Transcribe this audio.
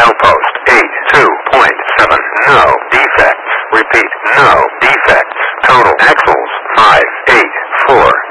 Post 82.7. No defects. Repeat, no defects. Total axles 584.